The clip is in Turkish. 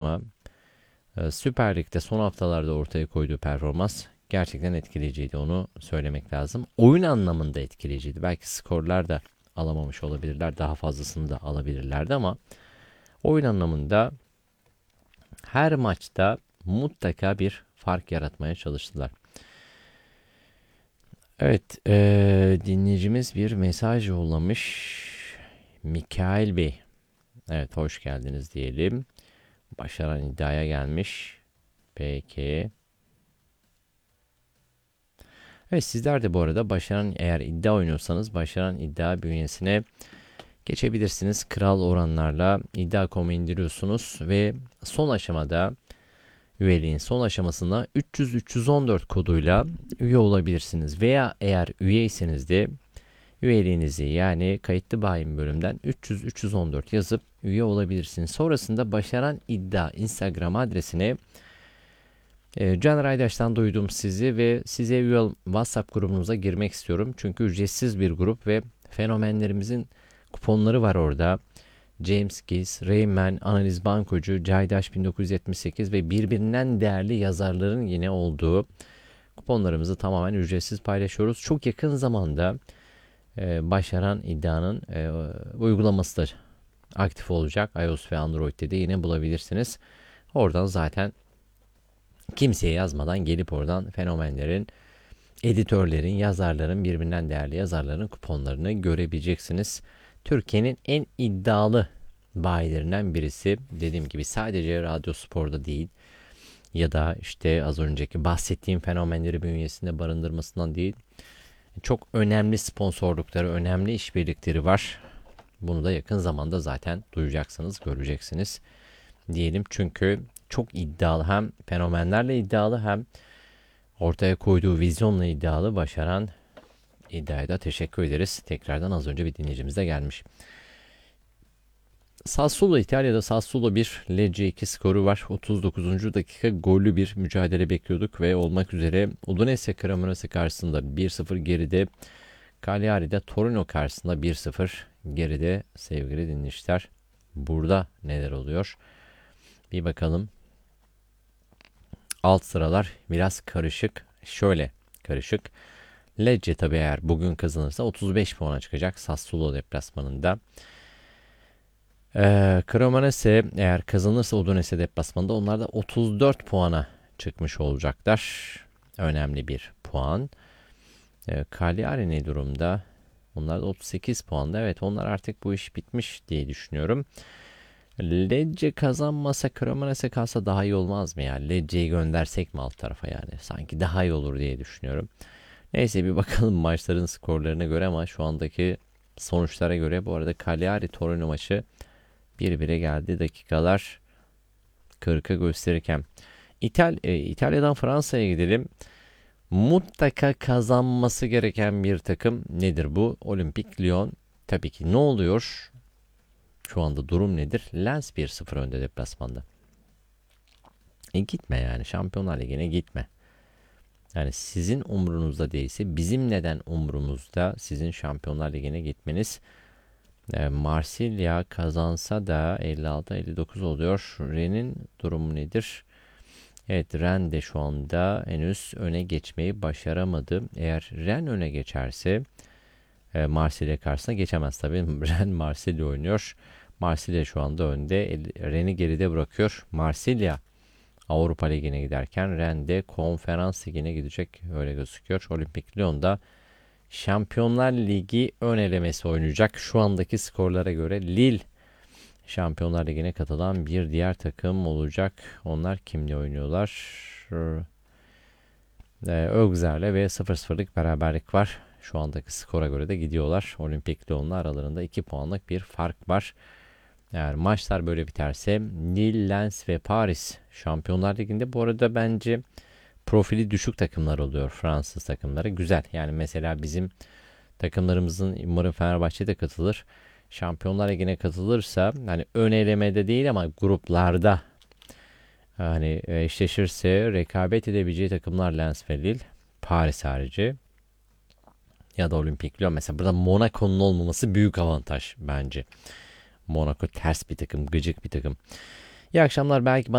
ama Süper Lig'de son haftalarda ortaya koyduğu performans gerçekten etkileyiciydi. Onu söylemek lazım. Oyun anlamında etkileyiciydi. Belki skorlar da alamamış olabilirler. Daha fazlasını da alabilirlerdi ama oyun anlamında her maçta mutlaka bir fark yaratmaya çalıştılar. Evet, dinleyicimiz bir mesaj yollamış. Mikail Bey. Evet, hoş geldiniz diyelim. Başaran iddiaya gelmiş. Peki. Evet, sizler de bu arada başaran, eğer iddia oynuyorsanız başaran iddia bünyesine geçebilirsiniz. Kral oranlarla iddia.com'u indiriyorsunuz ve son aşamada üyeliğin son aşamasında 300-314 koduyla üye olabilirsiniz. Veya eğer üyeyseniz de üyeliğinizi, yani kayıtlı bayin bölümden 300-314 yazıp üye olabilirsiniz. Sonrasında başaran iddia Instagram adresine Caner Aydaş'tan duydum sizi ve size üye WhatsApp grubumuza girmek istiyorum. Çünkü ücretsiz bir grup ve fenomenlerimizin kuponları var orada. James Gies, Rayman, Analiz Bankocu, Caydaş 1978 ve birbirinden değerli yazarların yine olduğu kuponlarımızı tamamen ücretsiz paylaşıyoruz. Çok yakın zamanda başaran iddianın uygulaması da aktif olacak. iOS ve Android'de de yine bulabilirsiniz. Oradan zaten kimseye yazmadan gelip oradan fenomenlerin, editörlerin, yazarların, birbirinden değerli yazarların kuponlarını görebileceksiniz. Türkiye'nin en iddialı bayilerinden birisi. Dediğim gibi sadece Radyo Spor'da değil ya da işte az önceki bahsettiğim fenomenleri bünyesinde barındırmasından değil. Çok önemli sponsorlukları, önemli işbirlikleri var. Bunu da yakın zamanda zaten duyacaksınız, göreceksiniz diyelim. Çünkü çok iddialı, hem fenomenlerle iddialı hem ortaya koyduğu vizyonla iddialı başaran iddiaya da teşekkür ederiz. Tekrardan az önce bir dinleyicimiz de gelmiş. Sassuolo, İtalya'da Sassuolo 1, Lecce 2 skoru var. 39. dakika gollü bir mücadele bekliyorduk ve olmak üzere Udinese Cremonese karşısında 1-0 geride. Cagliari'de Torino karşısında 1-0 geride sevgili dinleyiciler. Burada neler oluyor? Bir bakalım. Alt sıralar biraz karışık. Şöyle karışık. Lecce tabii eğer bugün kazanırsa 35 puana çıkacak Sassuolo deplasmanında. Cremonese eğer kazanırsa Udinese deplasmanında onlar da 34 puana çıkmış olacaklar. Önemli bir puan. Cagliari ne durumda? Onlar da 38 puanda. Evet, onlar artık bu iş bitmiş diye düşünüyorum. Lecce kazanmasa Cremonese kalsa daha iyi olmaz mı ya? Lecce'yi göndersek mi alt tarafa yani? Sanki daha iyi olur diye düşünüyorum. Neyse, bir bakalım maçların skorlarına göre ama şu andaki sonuçlara göre bu arada Cagliari Torino maçı 1-1'e geldi. Dakikalar 40'ı gösterirken. İtalya'dan Fransa'ya gidelim. Mutlaka kazanması gereken bir takım nedir bu? Olimpik Lyon. Tabii ki ne oluyor? Şu anda durum nedir? Lens 1-0 önde deplasmanda. Gitme yani. Şampiyonlar Ligi'ne gitme. Yani sizin umrunuzda değilse bizim neden umrumuzda sizin Şampiyonlar Ligi'ne gitmeniz? Marsilya kazansa da 56-59 oluyor. Rennes'in durumu nedir? Evet, Rennes de şu anda henüz öne geçmeyi başaramadı. Eğer Rennes öne geçerse Marsilya karşısına geçemez tabii. Rennes Marsilya oynuyor. Marsilya şu anda önde. Rennes'i geride bırakıyor. Marsilya Avrupa Ligi'ne giderken Rennes de Konferans Ligi'ne gidecek, öyle gözüküyor. Olimpik Lyon'da Şampiyonlar Ligi ön elemesi oynayacak. Şu andaki skorlara göre Lille Şampiyonlar Ligi'ne katılan bir diğer takım olacak. Onlar kimle oynuyorlar? Auxerre'le ve 0-0'lık beraberlik var. Şu andaki skora göre de gidiyorlar. Olimpik Lyon'la aralarında 2 puanlık bir fark var. Eğer maçlar böyle biterse Lille, Lens ve Paris Şampiyonlar Ligi'nde, bu arada bence profili düşük takımlar oluyor Fransız takımları. Güzel. Yani mesela bizim takımlarımızın, umarım Fenerbahçe'de katılır. Şampiyonlar Ligi'ne katılırsa hani ön elemede değil ama gruplarda hani eşleşirse rekabet edebileceği takımlar Lens ve Lille, Paris harici, ya da Olimpik Lyon. Mesela burada Monaco'nun olmaması büyük avantaj bence. Monaco ters bir takım, gıcık bir takım. İyi akşamlar. Belki